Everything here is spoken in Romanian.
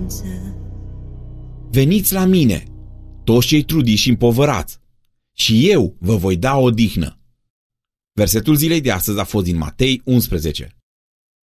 Veniți la mine, toți cei trudiți și împovărați, și eu vă voi da odihnă. Versetul zilei de astăzi a fost din Matei 11.